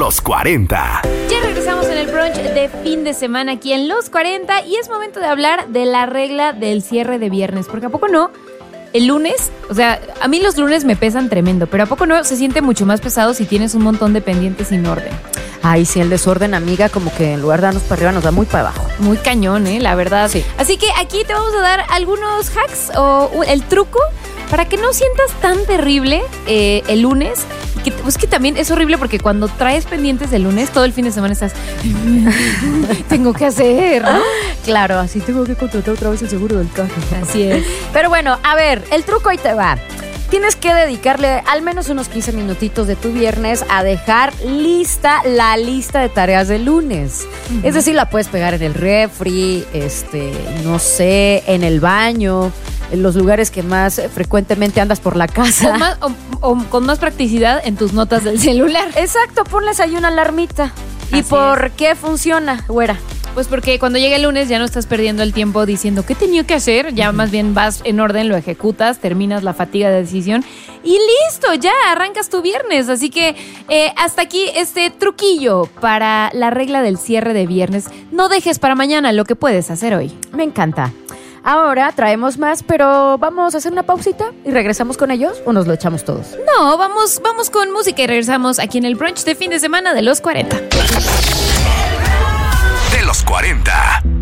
Los 40. Ya regresamos en el brunch de fin de semana aquí en Los 40 y es momento de hablar de la regla del cierre de viernes, porque ¿a poco no? El lunes, o sea, a mí los lunes me pesan tremendo, pero ¿a poco no se siente mucho más pesado si tienes un montón de pendientes sin orden? Ay, sí, el desorden, amiga, como que en lugar de darnos para arriba nos da muy para abajo. Muy cañón, la verdad. Sí. Así que aquí te vamos a dar algunos hacks o el truco para que no sientas tan terrible el lunes. Pues que también es horrible porque cuando traes pendientes el lunes, todo el fin de semana estás... tengo que hacer, ¿no? Claro, así tengo que contratar otra vez el seguro del carro. Así es. Pero bueno, a ver, el truco ahí te va. Tienes que dedicarle al menos unos 15 minutitos de tu viernes a dejar lista la lista de tareas del lunes. Uh-huh. Es decir, la puedes pegar en el refri, no sé, en el baño, en los lugares que más frecuentemente andas por la casa. O con más practicidad en tus notas del celular. Exacto, ponles ahí una alarmita. ¿Y por qué funciona, güera? Pues porque cuando llega el lunes ya no estás perdiendo el tiempo diciendo qué tenía que hacer, ya más bien vas en orden, lo ejecutas, terminas la fatiga de decisión y listo, ya arrancas tu viernes. Así que hasta aquí este truquillo para la regla del cierre de viernes. No dejes para mañana lo que puedes hacer hoy. Me encanta. Ahora traemos más, pero vamos a hacer una pausita y regresamos con ellos o nos lo echamos todos. No, vamos con música y regresamos aquí en el brunch de fin de semana de Los 40. De Los 40.